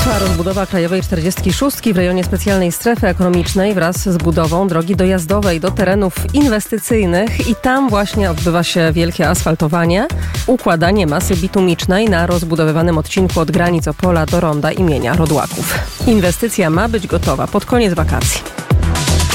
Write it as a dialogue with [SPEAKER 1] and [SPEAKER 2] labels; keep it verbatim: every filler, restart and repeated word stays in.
[SPEAKER 1] Trwa rozbudowa Krajowej czterdziestki szóstki w rejonie specjalnej strefy ekonomicznej wraz z budową drogi dojazdowej do terenów inwestycyjnych i tam właśnie odbywa się wielkie asfaltowanie, układanie masy bitumicznej na rozbudowywanym odcinku od granic Opola do ronda imienia Rodłaków. Inwestycja ma być gotowa pod koniec wakacji.